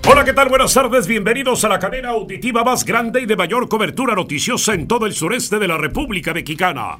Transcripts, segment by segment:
Hola, ¿qué tal? Buenas tardes, bienvenidos a la cadena auditiva más grande y de mayor cobertura noticiosa en todo el sureste de la República Mexicana.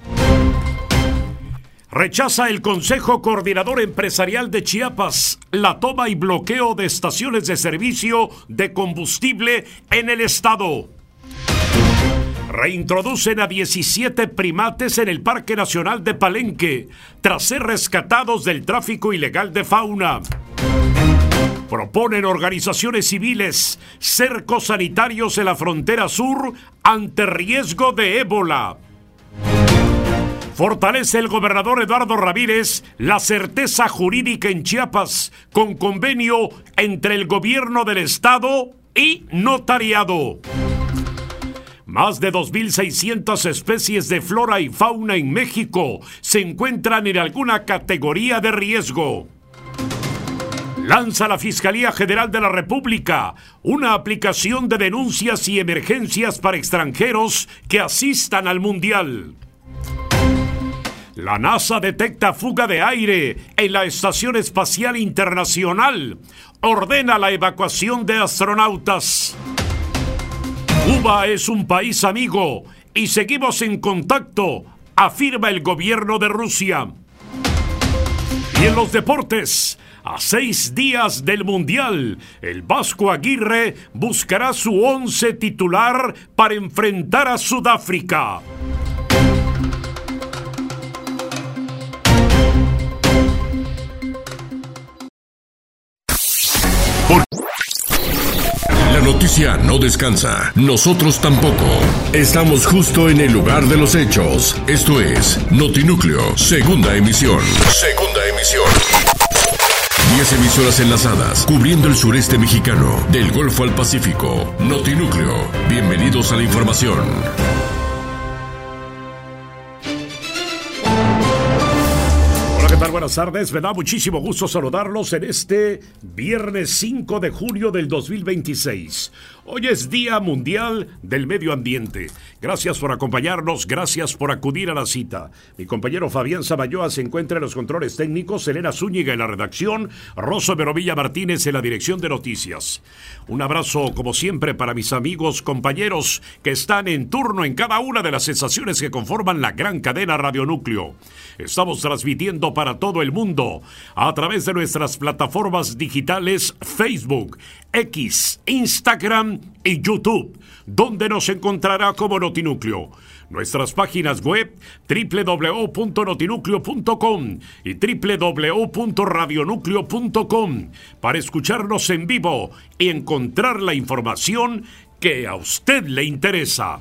Rechaza el Consejo Coordinador Empresarial de Chiapas la toma y bloqueo de estaciones de servicio de combustible en el estado. Reintroducen a 17 primates en el Parque Nacional de Palenque tras ser rescatados del tráfico ilegal de fauna. Proponen organizaciones civiles cercos sanitarios en la frontera sur ante riesgo de ébola. Fortalece el gobernador Eduardo Ramírez la certeza jurídica en Chiapas con convenio entre el gobierno del estado y notariado. Más de 2.600 especies de flora y fauna en México se encuentran en alguna categoría de riesgo. Lanza la Fiscalía General de la República una aplicación de denuncias y emergencias para extranjeros que asistan al Mundial. La NASA detecta fuga de aire en la Estación Espacial Internacional. Ordena la evacuación de astronautas. Cuba es un país amigo y seguimos en contacto, afirma el gobierno de Rusia. Y en los deportes, a 6 días del Mundial, el Vasco Aguirre buscará su 11 titular para enfrentar a Sudáfrica. La noticia no descansa, nosotros tampoco. Estamos justo en el lugar de los hechos. Esto es Notinúcleo, segunda emisión. 10 emisoras enlazadas, cubriendo el sureste mexicano, del Golfo al Pacífico. Notinúcleo, bienvenidos a la información. ¿Qué tal? Buenas tardes, me da muchísimo gusto saludarlos en este viernes 5 de junio del 2026. Hoy es Día Mundial del Medio Ambiente. Gracias por acompañarnos, gracias por acudir a la cita. Mi compañero Fabián Samayoa se encuentra en los controles técnicos, Elena Zúñiga en la redacción, Rosso Verovilla Martínez en la dirección de noticias. Un abrazo, como siempre, para mis amigos, compañeros que están en turno en cada una de las estaciones que conforman la gran cadena Radionúcleo. Estamos transmitiendo para todo el mundo a través de nuestras plataformas digitales Facebook, X, Instagram y YouTube, donde nos encontrará como Notinúcleo. Nuestras páginas web www.notinucleo.com y www.radionúcleo.com para escucharnos en vivo y encontrar la información que a usted le interesa.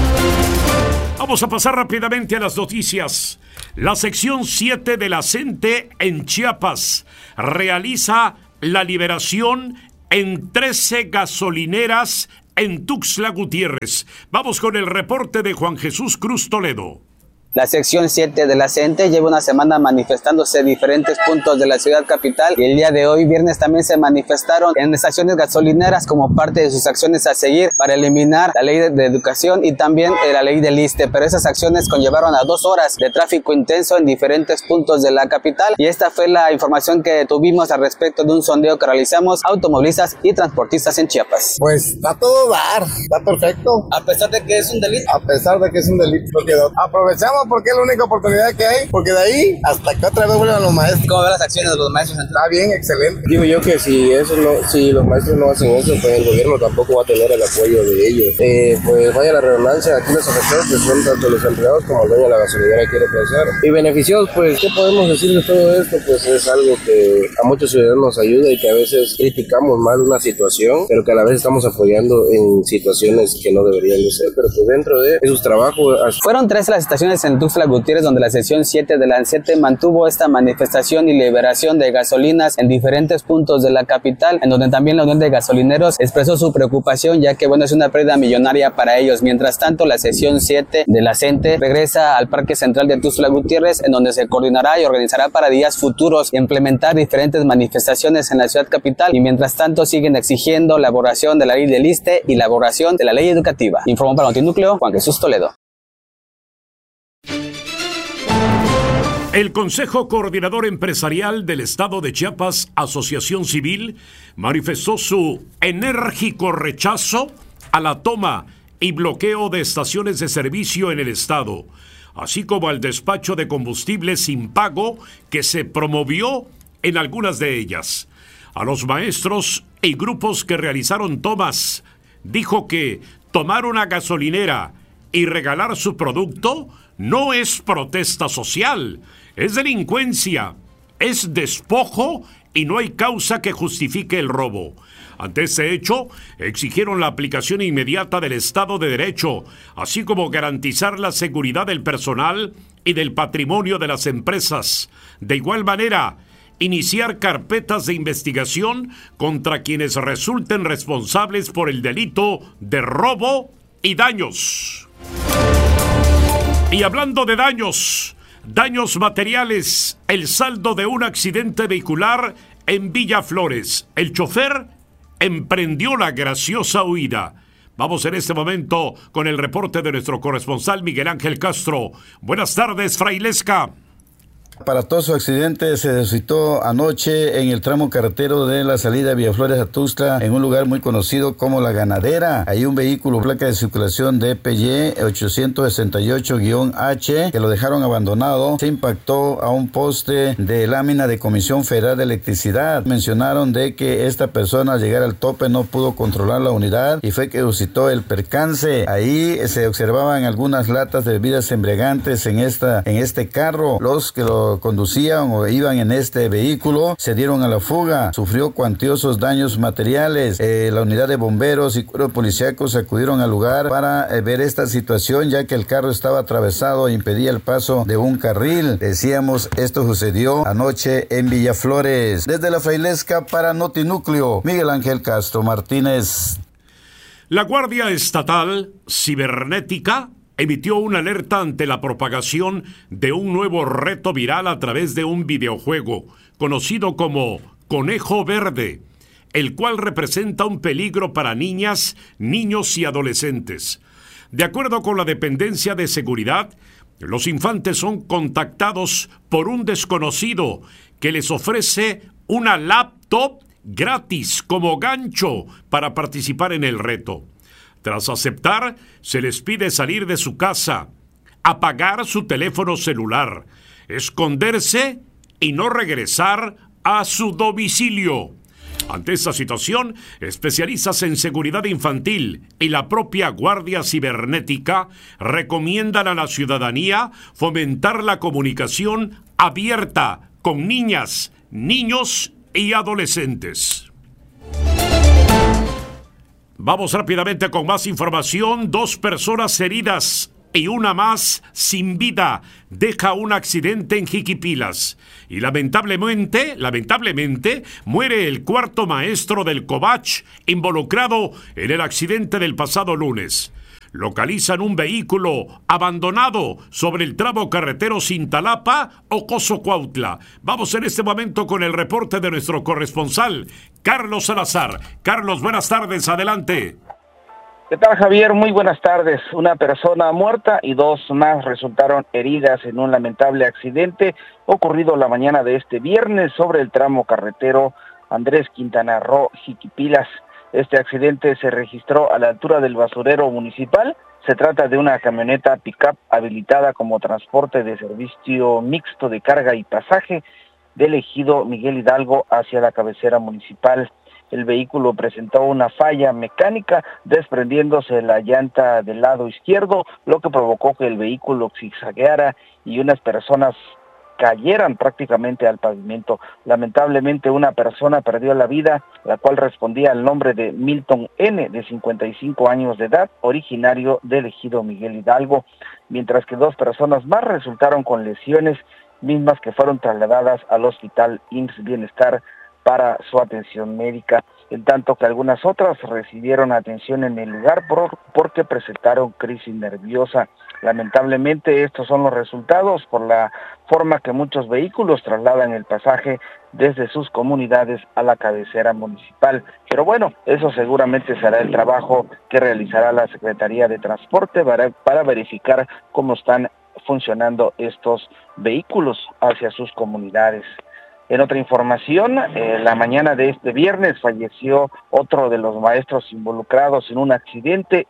Vamos a pasar rápidamente a las noticias. La sección 7 de la CENTE en Chiapas realiza la liberación en 13 gasolineras en Tuxtla Gutiérrez. Vamos con el reporte de Juan Jesús Cruz Toledo. La sección 7 de la CENTE lleva una semana manifestándose en diferentes puntos de la ciudad capital y el día de hoy, viernes, también se manifestaron en estaciones gasolineras como parte de sus acciones a seguir para eliminar la ley de educación y también la ley del ISSSTE, pero esas acciones conllevaron a 2 horas de tráfico intenso en diferentes puntos de la capital y esta fue la información que tuvimos al respecto de un sondeo que realizamos a automovilistas y transportistas en Chiapas. Pues está todo dar, está perfecto. A pesar de que es un delito. A pesar de que es un delito, aprovechamos porque es la única oportunidad que hay, porque de ahí hasta que otra vez vuelvan los maestros. ¿Cómo ven las acciones de los maestros? Está bien, excelente. Digo yo que si los maestros no hacen eso, pues el gobierno tampoco va a tener el apoyo de ellos. Pues vaya la redundancia, aquí los afectados pues son tanto los empleados como el dueño de la gasolinera, quiero pensar. Y beneficiados, pues, ¿qué podemos decir de todo esto? Pues es algo que a muchos ciudadanos nos ayuda y que a veces criticamos mal una situación, pero que a la vez estamos apoyando en situaciones que no deberían de ser, pero pues dentro de esos trabajos... Fueron 3 las estaciones en Tuxtla Gutiérrez donde la sección 7 de la CENTE mantuvo esta manifestación y liberación de gasolinas en diferentes puntos de la capital, en donde también la Unión de Gasolineros expresó su preocupación, ya que es una pérdida millonaria para ellos. Mientras tanto, la sección 7 de la CENTE regresa al Parque Central de Tuxtla Gutiérrez, en donde se coordinará y organizará para días futuros implementar diferentes manifestaciones en la ciudad capital, y mientras tanto siguen exigiendo la elaboración de la ley del ISSSTE y la elaboración de la ley educativa. Informó para Notinúcleo Juan Jesús Toledo. El Consejo Coordinador Empresarial del Estado de Chiapas, Asociación Civil, manifestó su enérgico rechazo a la toma y bloqueo de estaciones de servicio en el estado, así como al despacho de combustible sin pago que se promovió en algunas de ellas. A los maestros y grupos que realizaron tomas, dijo que tomar una gasolinera y regalar su producto no es protesta social, es delincuencia, es despojo y no hay causa que justifique el robo. Ante este hecho, exigieron la aplicación inmediata del Estado de Derecho, así como garantizar la seguridad del personal y del patrimonio de las empresas. De igual manera, iniciar carpetas de investigación contra quienes resulten responsables por el delito de robo y daños. Y hablando de daños materiales, el saldo de un accidente vehicular en Villa Flores. El chofer emprendió la graciosa huida. Vamos en este momento con el reporte de nuestro corresponsal Miguel Ángel Castro. Buenas tardes, Frailesca. Aparatoso accidente se suscitó anoche en el tramo carretero de la salida de Villaflores a Tuxtla, en un lugar muy conocido como La Ganadera. Hay un vehículo placa de circulación de PY 868-H que lo dejaron abandonado. Se impactó a un poste de lámina de Comisión Federal de Electricidad. Mencionaron de que esta persona al llegar al tope no pudo controlar la unidad y fue que suscitó el percance. Ahí se observaban algunas latas de bebidas embriagantes en este carro. Los que lo conducían o iban en este vehículo se dieron a la fuga. Sufrió cuantiosos daños materiales. La unidad de bomberos y cuerpos policíacos acudieron al lugar para ver esta situación, ya que el carro estaba atravesado e impedía el paso de un carril. Decíamos, esto sucedió anoche en Villaflores. Desde la Frailesca para Notinúcleo, Miguel Ángel Castro Martínez. La Guardia Estatal Cibernética emitió una alerta ante la propagación de un nuevo reto viral a través de un videojuego conocido como Conejo Verde, el cual representa un peligro para niñas, niños y adolescentes. De acuerdo con la Dependencia de Seguridad, los infantes son contactados por un desconocido que les ofrece una laptop gratis como gancho para participar en el reto. Tras aceptar, se les pide salir de su casa, apagar su teléfono celular, esconderse y no regresar a su domicilio. Ante esta situación, especialistas en seguridad infantil y la propia Guardia Cibernética recomiendan a la ciudadanía fomentar la comunicación abierta con niñas, niños y adolescentes. Vamos rápidamente con más información. 2 personas heridas y una más sin vida deja un accidente en Jiquipilas. Y lamentablemente, muere el 4º maestro del Covach involucrado en el accidente del pasado lunes. Localizan un vehículo abandonado sobre el tramo carretero Cintalapa o Cozocuautla. Vamos en este momento con el reporte de nuestro corresponsal, Carlos Salazar. Carlos, buenas tardes, adelante. ¿Qué tal, Javier? Muy buenas tardes. Una persona muerta y 2 más resultaron heridas en un lamentable accidente ocurrido la mañana de este viernes sobre el tramo carretero Andrés Quintana Roo, Jiquipilas. Este accidente se registró a la altura del basurero municipal. Se trata de una camioneta pick-up habilitada como transporte de servicio mixto de carga y pasaje del ejido Miguel Hidalgo hacia la cabecera municipal. El vehículo presentó una falla mecánica, desprendiéndose la llanta del lado izquierdo, lo que provocó que el vehículo zigzagueara y unas personas cayeran prácticamente al pavimento. Lamentablemente una persona perdió la vida, la cual respondía al nombre de Milton N., de 55 años de edad, originario del ejido Miguel Hidalgo, mientras que 2 personas más resultaron con lesiones, mismas que fueron trasladadas al hospital IMSS Bienestar para su atención médica, en tanto que algunas otras recibieron atención en el lugar porque presentaron crisis nerviosa. Lamentablemente estos son los resultados por la forma que muchos vehículos trasladan el pasaje desde sus comunidades a la cabecera municipal. Pero bueno, eso seguramente será el trabajo que realizará la Secretaría de Transporte para verificar cómo están funcionando estos vehículos hacia sus comunidades. En otra información, la mañana de este viernes falleció otro de los maestros involucrados en un accidente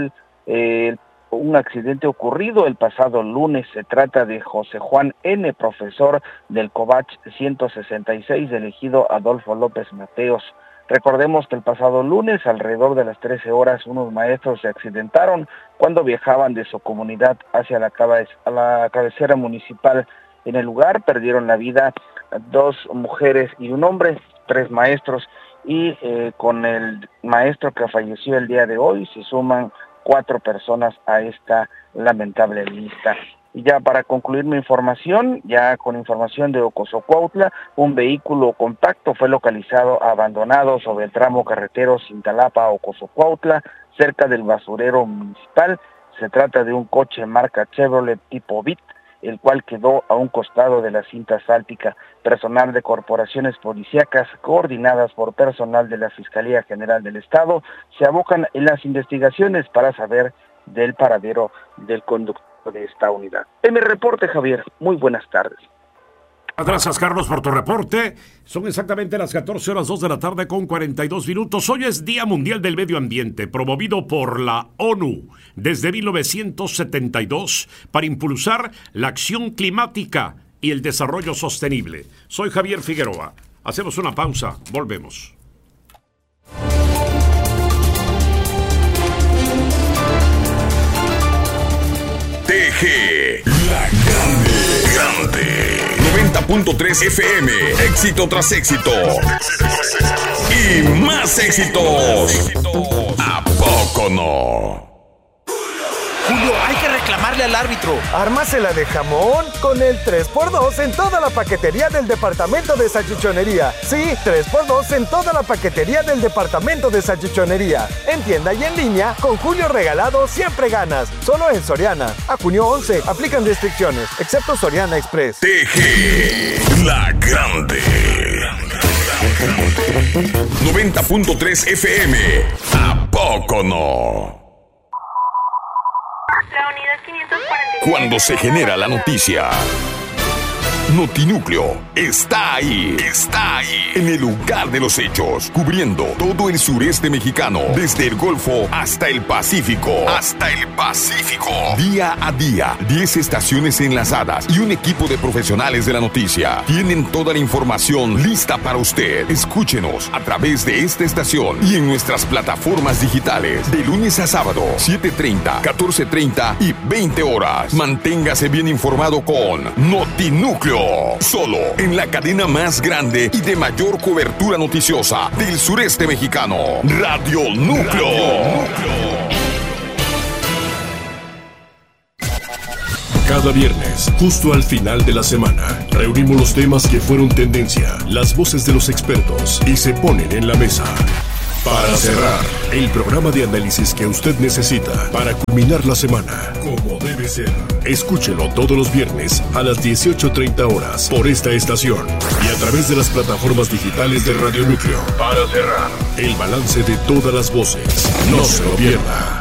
un accidente ocurrido el pasado lunes. Se trata de José Juan N., profesor del COVACH 166 del ejido Adolfo López Mateos. Recordemos que el pasado lunes, alrededor de las 13 horas, unos maestros se accidentaron cuando viajaban de su comunidad hacia la cabecera municipal. En el lugar perdieron la vida 2 mujeres y un hombre, 3 maestros, y con el maestro que falleció el día de hoy se suman 4 personas a esta lamentable lista. Y ya para concluir mi información, ya con información de Ocosocuautla, un vehículo compacto fue localizado abandonado sobre el tramo carretero Cintalapa-Ocosocuautla, cerca del basurero municipal. Se trata de un coche marca Chevrolet tipo Bit, el cual quedó a un costado de la cinta asfáltica. Personal de corporaciones policíacas, coordinadas por personal de la Fiscalía General del Estado, se abocan en las investigaciones para saber del paradero del conductor de esta unidad. En mi reporte, Javier, muy buenas tardes. Gracias, Carlos, por tu reporte. Son exactamente las 14:02 de la tarde con 42 minutos. Hoy es Día Mundial del Medio Ambiente, promovido por la ONU desde 1972 para impulsar la acción climática y el desarrollo sostenible. Soy Javier Figueroa. Hacemos una pausa. Volvemos. TG, la grande. 90.3 FM, éxito tras éxito. Y más éxitos. ¿A poco no? Julio, hay que reclamarle al árbitro. Ármasela de jamón con el 3x2 en toda la paquetería del departamento de salchichonería. Sí, 3x2 en toda la paquetería del departamento de salchichonería. En tienda y en línea, con Julio regalado siempre ganas. Solo en Soriana. A junio 11, aplican restricciones, excepto Soriana Express. TG, la grande. 90.3 FM, ¿a poco no? La unidad 546. Cuando se genera la noticia, Notinúcleo está ahí. Está ahí. En el lugar de los hechos, cubriendo todo el sureste mexicano, desde el Golfo hasta el Pacífico. Día a día, 10 estaciones enlazadas y un equipo de profesionales de la noticia. Tienen toda la información lista para usted. Escúchenos a través de esta estación y en nuestras plataformas digitales. De lunes a sábado, 7:30, 14:30 y 20 horas. Manténgase bien informado con Notinúcleo. Solo en la cadena más grande y de mayor cobertura noticiosa del sureste mexicano. Radio Núcleo. Cada viernes, justo al final de la semana, reunimos los temas que fueron tendencia, las voces de los expertos y se ponen en la mesa. Para cerrar, el programa de análisis que usted necesita para culminar la semana, como debe ser. Escúchelo todos los viernes a las 18:30 horas por esta estación y a través de las plataformas digitales de Radio Núcleo. Para cerrar, el balance de todas las voces. No se lo pierda.